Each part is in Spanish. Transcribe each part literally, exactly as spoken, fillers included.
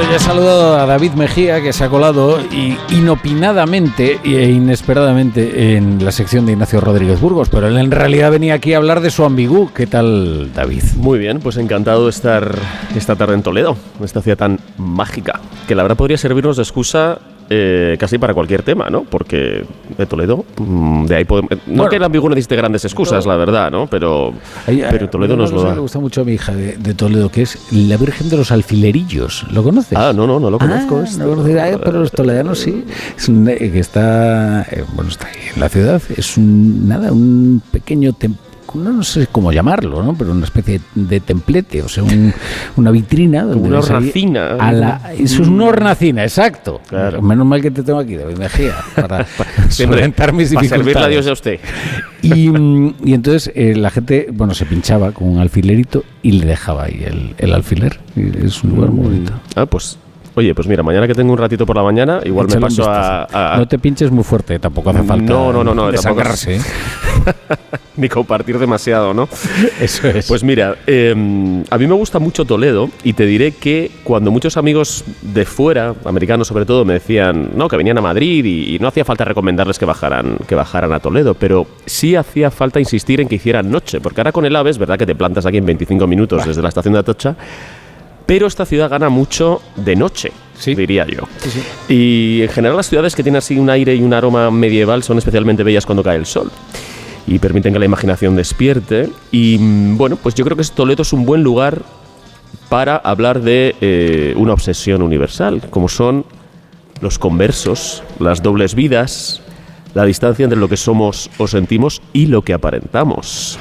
ya he saludado a David Mejía, que se ha colado y inopinadamente e inesperadamente en la sección de Ignacio Rodríguez Burgos, pero él en realidad venía aquí a hablar de su ambigú. ¿Qué tal, David? Muy bien, pues encantado de estar esta tarde en Toledo, en esta ciudad tan mágica, que la verdad podría servirnos de excusa eh, casi para cualquier tema, ¿no? Porque de Toledo, de ahí podemos... No bueno, que el ambigú necesite grandes excusas, no, la verdad, ¿no? Pero, hay, hay, pero Toledo nos lo da. Me gusta mucho a mi hija de, de Toledo, que es la Virgen de los Alfilerillos. ¿Lo conoces? Ah, no, no, no lo conozco. Ah, esto. No lo conozco, ah, pero los toledanos sí. Es un, que está, eh, bueno, está ahí en la ciudad. Es un, nada, un pequeño templo. No, no sé cómo llamarlo, ¿no? Pero una especie de templete, o sea, un, una vitrina. Donde una hornacina. A la, eso es una hornacina, exacto. Claro. Menos mal que te tengo aquí, David Mejía, para solventar mis dificultades. Para servirle a Dios a usted. Y, y entonces eh, la gente, bueno, se pinchaba con un alfilerito y le dejaba ahí el, el alfiler. Y es un lugar muy bonito. Ah, pues... Oye, pues mira, mañana que tengo un ratito por la mañana, igual Échale me paso a, a... No te pinches muy fuerte, tampoco hace falta no, no, no, no, desangrarse. ¿eh? Ni compartir demasiado, ¿no? Eso es. Pues mira, eh, a mí me gusta mucho Toledo y te diré que cuando muchos amigos de fuera, americanos sobre todo, me decían no, que venían a Madrid y, y no hacía falta recomendarles que bajaran, que bajaran a Toledo, pero sí hacía falta insistir en que hicieran noche, porque ahora con el AVE es verdad que te plantas aquí en veinticinco minutos desde la estación de Atocha, pero esta ciudad gana mucho de noche, sí, diría yo. Sí, sí. Y en general las ciudades que tienen así un aire y un aroma medieval son especialmente bellas cuando cae el sol y permiten que la imaginación despierte. Y bueno, pues yo creo que Toledo es un buen lugar para hablar de eh, una obsesión universal, como son los conversos, las dobles vidas, la distancia entre lo que somos o sentimos y lo que aparentamos.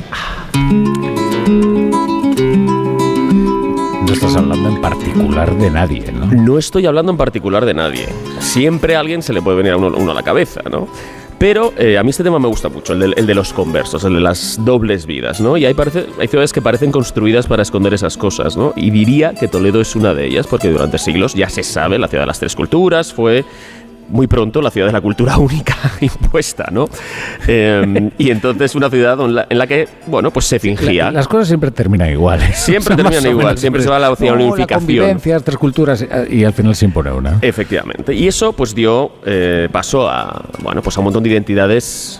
No estás hablando en particular de nadie, ¿no? No estoy hablando en particular de nadie. Siempre a alguien se le puede venir a uno, uno a la cabeza, ¿no? Pero eh, a mí este tema me gusta mucho, el de, el de los conversos, el de las dobles vidas, ¿no? Y hay, parece, hay ciudades que parecen construidas para esconder esas cosas, ¿no? Y diría que Toledo es una de ellas, porque durante siglos ya se sabe, la ciudad de las tres culturas fue... muy pronto la ciudad de la cultura única impuesta, ¿no? Eh, y entonces una ciudad en la, en la que, bueno, pues se fingía. La, las cosas siempre terminan iguales. Siempre terminan igual, siempre se va a la hacia no, unificación. La convivencia, tres culturas y al final se impone una. Efectivamente. Y eso pues dio eh, paso a, bueno, pues a un montón de identidades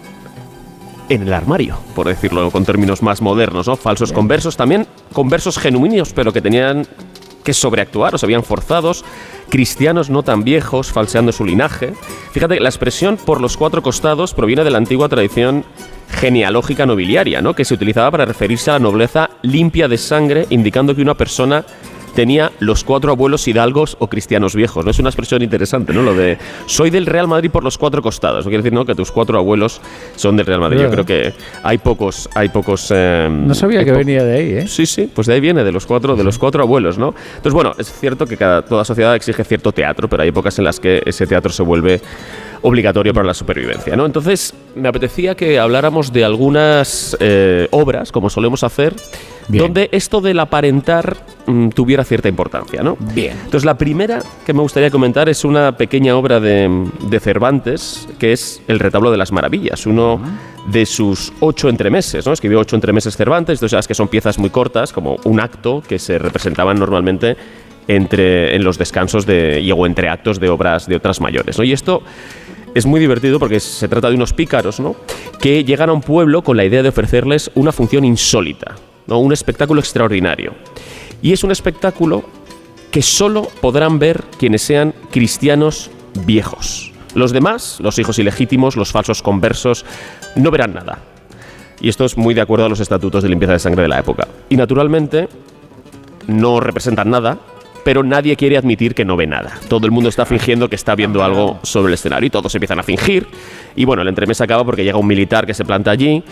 en el armario, por decirlo con términos más modernos, ¿no? Falsos Bien. conversos, también conversos genuinos, pero que tenían que sobreactuar o se habían forzados, cristianos no tan viejos, falseando su linaje. Fíjate, la expresión por los cuatro costados proviene de la antigua tradición genealógica nobiliaria, ¿no? Que se utilizaba para referirse a la nobleza limpia de sangre, indicando que una persona tenía los cuatro abuelos hidalgos o cristianos viejos, ¿no? Es una expresión interesante, ¿no? Lo de soy del Real Madrid por los cuatro costados. No quiere decir, ¿no?, que tus cuatro abuelos son del Real Madrid. Claro. Yo creo que hay pocos, hay pocos. Eh, no sabía que po- venía de ahí, ¿eh? Sí, sí, pues de ahí viene, de los cuatro, de los cuatro abuelos, ¿no? Entonces, bueno, es cierto que cada, toda sociedad exige cierto teatro, pero hay épocas en las que ese teatro se vuelve obligatorio para la supervivencia, ¿no? Entonces, me apetecía que habláramos de algunas eh, obras, como solemos hacer, Bien. donde esto del aparentar mmm, tuviera cierta importancia, ¿no? Bien. Entonces, la primera que me gustaría comentar es una pequeña obra de, de Cervantes, que es El retablo de las maravillas, uno uh-huh. de sus ocho entremeses, ¿no? Escribió ocho entremeses Cervantes, entonces sabes que son piezas muy cortas, como un acto que se representaban normalmente entre, en los descansos de, y, o entre actos de obras de otras mayores, ¿no? Y esto es muy divertido porque se trata de unos pícaros, ¿no?, que llegan a un pueblo con la idea de ofrecerles una función insólita, ¿no?, un espectáculo extraordinario. Y es un espectáculo que solo podrán ver quienes sean cristianos viejos. Los demás, los hijos ilegítimos, los falsos conversos, no verán nada. Y esto es muy de acuerdo a los estatutos de limpieza de sangre de la época. Y naturalmente no representan nada, pero nadie quiere admitir que no ve nada. Todo el mundo está fingiendo que está viendo algo sobre el escenario y todos empiezan a fingir. Y bueno, el entremés acaba porque llega un militar que se planta allí,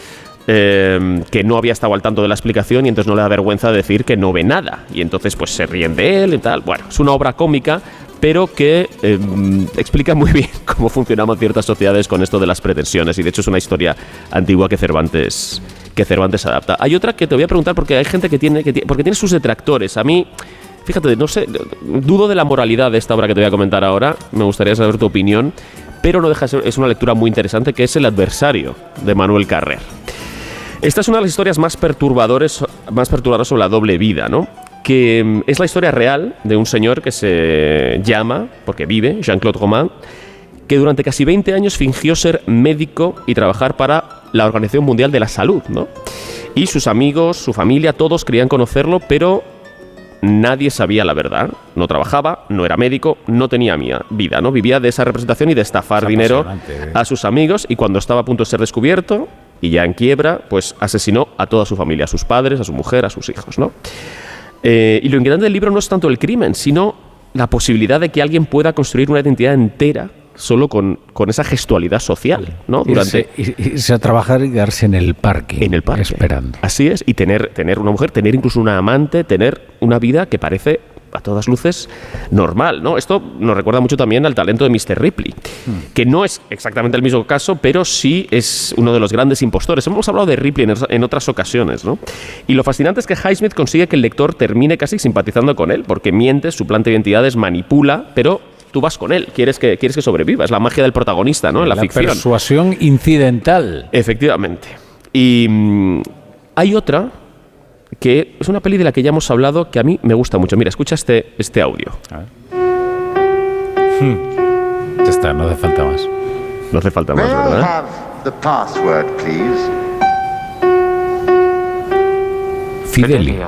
eh, que no había estado al tanto de la explicación y entonces no le da vergüenza decir que no ve nada. Y entonces pues se ríen de él y tal. Bueno, es una obra cómica, pero que eh, explica muy bien cómo funcionaban ciertas sociedades con esto de las pretensiones. Y de hecho es una historia antigua que Cervantes, que Cervantes adapta. Hay otra que te voy a preguntar porque hay gente que tiene, que tiene porque tiene sus detractores. A mí... Fíjate, no sé, dudo de la moralidad de esta obra que te voy a comentar ahora, me gustaría saber tu opinión, pero no deja de ser, es una lectura muy interesante, que es El adversario, de Manuel Carrer. Esta es una de las historias más perturbadoras, más perturbadoras sobre la doble vida, ¿no? que es la historia real de un señor que se llama, porque vive, Jean-Claude Roman, que durante casi veinte años fingió ser médico y trabajar para la Organización Mundial de la Salud, ¿no? Y sus amigos, su familia, todos querían conocerlo, pero nadie sabía la verdad. No trabajaba, no era médico, no tenía vida, ¿no? Vivía de esa representación y de estafar dinero a sus amigos, y cuando estaba a punto de ser descubierto y ya en quiebra, pues asesinó a toda su familia, a sus padres, a su mujer, a sus hijos, ¿no? Eh, y lo inquietante del libro no es tanto el crimen, sino la posibilidad de que alguien pueda construir una identidad entera solo con, con esa gestualidad social, ¿no? Durante irse, irse a trabajar y quedarse en el parque. En el parque. Esperando. Así es, y tener, tener una mujer, tener incluso una amante, tener una vida que parece a todas luces normal, ¿no? Esto nos recuerda mucho también al talento de mister Ripley, hmm. que no es exactamente el mismo caso, pero sí es uno de los grandes impostores. Hemos hablado de Ripley en, en otras ocasiones, ¿no? Y lo fascinante es que Highsmith consigue que el lector termine casi simpatizando con él, porque miente, suplanta identidades, manipula, pero tú vas con él, quieres que, quieres que sobreviva. Es la magia del protagonista, ¿no? En la, la ficción. Persuasión incidental. Efectivamente. Y mmm, hay otra que es una peli de la que ya hemos hablado, que a mí me gusta mucho. Mira, escucha este, este audio. A ver. Hmm. Ya está, no hace falta más. No hace falta más, ¿verdad? May I have the password, please? Fidelio.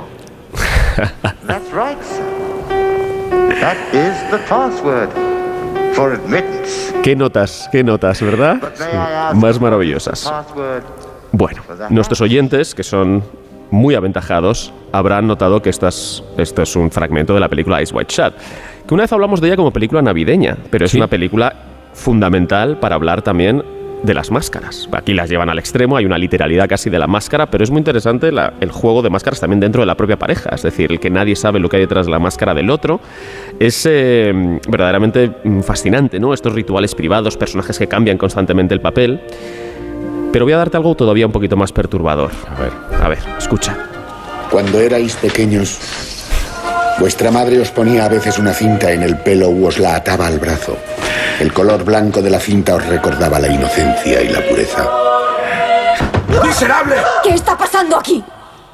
That's right, sir. That is the password for admittance. Qué notas, qué notas, ¿verdad? Sí. Más maravillosas. Bueno, nuestros oyentes, que son muy aventajados, habrán notado que esta es, esto es un fragmento de la película Eyes Wide Shut, que una vez hablamos de ella como película navideña, pero es sí. una película fundamental para hablar también de las máscaras. Aquí las llevan al extremo, hay una literalidad casi de la máscara, pero es muy interesante la, el juego de máscaras también dentro de la propia pareja, es decir, el que nadie sabe lo que hay detrás de la máscara del otro. Es eh, verdaderamente fascinante, ¿no? Estos rituales privados, personajes que cambian constantemente el papel. Pero voy a darte algo todavía un poquito más perturbador. A ver, a ver, escucha. Cuando erais pequeños, vuestra madre os ponía a veces una cinta en el pelo u os la ataba al brazo. El color blanco de la cinta os recordaba la inocencia y la pureza. ¡Miserable! ¿Qué está pasando aquí?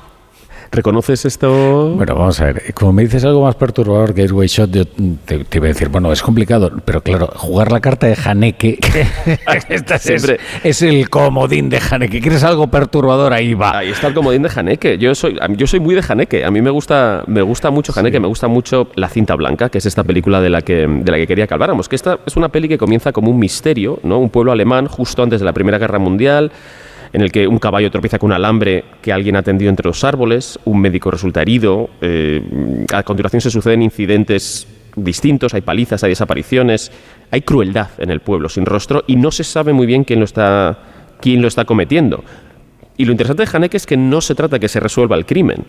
¿Reconoces esto? Bueno, vamos a ver. Como me dices algo más perturbador que Eyes Wide Shut, yo te, te iba a decir, bueno, es complicado, pero claro, jugar la carta de Haneke esta es, es el comodín de Haneke. ¿Quieres algo perturbador? Ahí va. Ahí está el comodín de Haneke. Yo soy, yo soy muy de Haneke. A mí me gusta, me gusta mucho Haneke, sí. me gusta mucho La cinta blanca, que es esta película de la que, de la que quería que habláramos. Que esta es una peli que comienza como un misterio, ¿no? Un pueblo alemán justo antes de la Primera Guerra Mundial, en el que un caballo tropieza con un alambre que alguien ha tendido entre los árboles, un médico resulta herido, eh, a continuación se suceden incidentes distintos, hay palizas, hay desapariciones, hay crueldad en el pueblo sin rostro y no se sabe muy bien quién lo está, quién lo está cometiendo. Y lo interesante de Haneke es que no se trata de que se resuelva el crimen,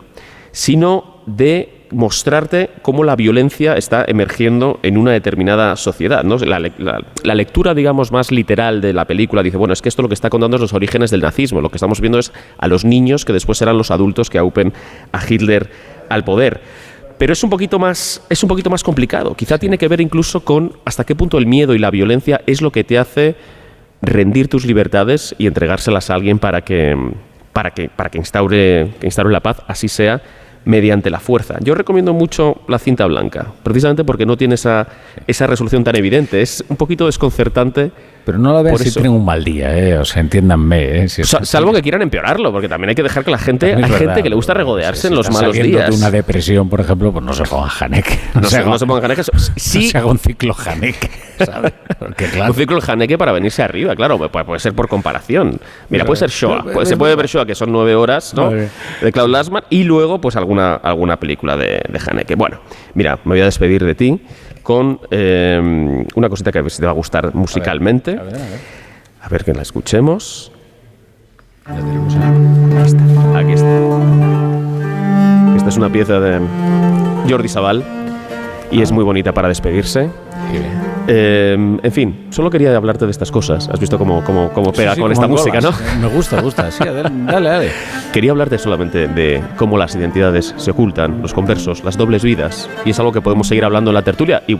sino de mostrarte cómo la violencia está emergiendo en una determinada sociedad, ¿no? La, la, la lectura, digamos, más literal de la película dice, bueno, es que esto lo que está contando es los orígenes del nazismo. Lo que estamos viendo es a los niños que después serán los adultos que aupen a Hitler al poder. Pero es un poquito más, es un poquito más complicado. Quizá tiene que ver incluso con hasta qué punto el miedo y la violencia es lo que te hace rendir tus libertades y entregárselas a alguien para que, para que, para que instaure, que instaure la paz, así sea, mediante la fuerza. Yo recomiendo mucho La cinta blanca, precisamente porque no tiene esa, esa resolución tan evidente. Es un poquito desconcertante. Pero no la veas si tienen un mal día, ¿eh? O sea, entiéndanme, ¿eh? Si Sa salvo que quieran empeorarlo, porque también hay que dejar que la gente... Hay verdad, gente que le gusta regodearse sí, si en los malos días. de una depresión, por ejemplo, pues no se pongan Haneke. No, no, se, haga, no se pongan Haneke. Sí, no se haga un ciclo Haneke, ¿sabes? Porque, claro, un ciclo Haneke para venirse arriba, claro. Puede, puede ser por comparación. Mira, puede ser Shoah. Puede, se puede ver Shoah, que son nueve horas, ¿no? Vale. De Claude Lanzmann. Y luego, pues, alguna, alguna película de, de Haneke. Bueno, mira, me voy a despedir de ti con eh, una cosita que te va a gustar musicalmente. A ver, a ver, a ver. A ver que la escuchemos. Ya tenemos ahí. Está. Aquí está. Esta es una pieza de Jordi Savall y ah. es muy bonita para despedirse. Eh, en fin, solo quería hablarte de estas cosas. Has visto cómo, cómo, cómo pega sí, sí, con esta música, ¿no? Me gusta, me gusta. Sí, dale, dale. Quería hablarte solamente de cómo las identidades se ocultan, los conversos, las dobles vidas. Y es algo que podemos seguir hablando en la tertulia. Y